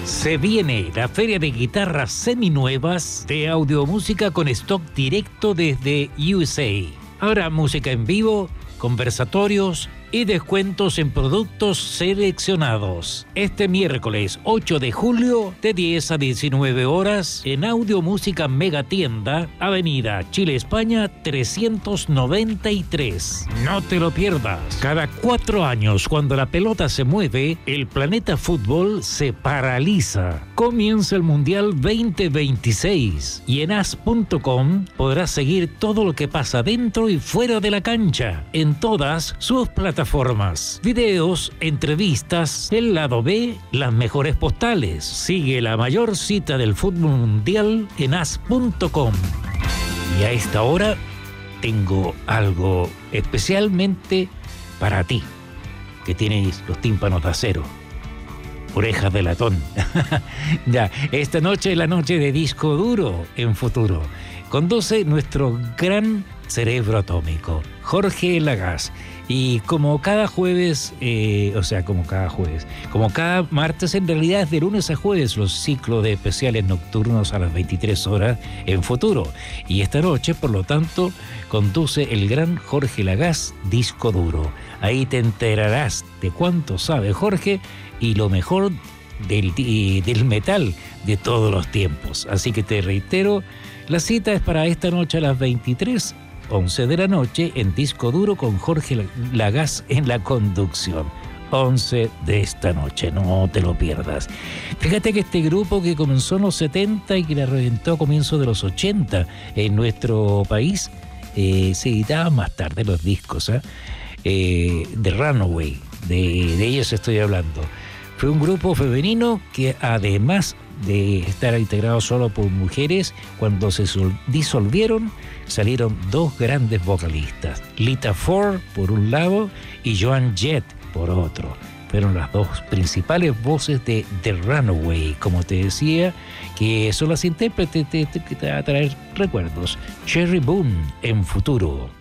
Se viene la feria de guitarras seminuevas de Audiomúsica con stock directo desde USA. Habrá música en vivo, conversatorios y descuentos en productos seleccionados. Este miércoles 8 de julio de 10 a 19 horas en Audiomúsica Megatienda, Avenida Chile, España 393. No te lo pierdas. Cada 4 años, cuando la pelota se mueve, el planeta fútbol se paraliza. Comienza el Mundial 2026 y en as.com podrás seguir todo lo que pasa dentro y fuera de la cancha en todas sus plataformas. Videos, entrevistas, el lado B, las mejores postales. Sigue la mayor cita del fútbol mundial en as.com. Y a esta hora tengo algo especialmente para ti, que tienes los tímpanos de acero, orejas de latón. Ya, esta noche es la noche de disco duro en Futuro. Conduce nuestro gran cerebro atómico, Jorge Lagasse. Y como cada jueves, como cada martes, en realidad es de lunes a jueves los ciclos de especiales nocturnos a las 23 horas en Futuro. Y esta noche, por lo tanto, conduce el gran Jorge Lagasse, Disco Duro. Ahí te enterarás de cuánto sabe Jorge y lo mejor del metal de todos los tiempos. Así que te reitero, la cita es para esta noche a las 23:11 de la noche en Disco Duro con Jorge Lagasse en la conducción. 11 de esta noche, no te lo pierdas. Fíjate que este grupo que comenzó en los 70 y que la reventó a comienzos de los 80 en nuestro país, se editaban más tarde los discos, The Runaway, de ellos estoy hablando. Fue un grupo femenino que, además de estar integrado solo por mujeres, cuando se disolvieron, salieron dos grandes vocalistas, Lita Ford por un lado y Joan Jett por otro. Fueron las dos principales voces de The Runaway, como te decía, que son las intérpretes que te va a traer recuerdos. Cherry Boom en Futuro.